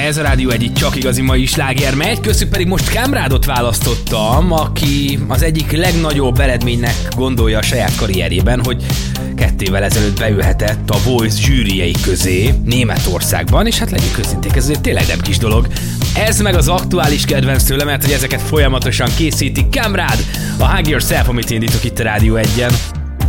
Ez a Rádió egyik csak igazi mai sláger megy, köztük pedig most Kamrádot választottam, aki az egyik legnagyobb eredménynek gondolja a saját karrierjében, hogy 2 évvel ezelőtt beülhetett a Voice zsűriei közé Németországban, és hát legyünk őszinték, ez azért tényleg nem kis dolog. Ez meg az aktuális kedvenc tőle, mert hogy ezeket folyamatosan készíti Kamrád, a Hug Yourself, amit indítok itt a Rádió 1-en.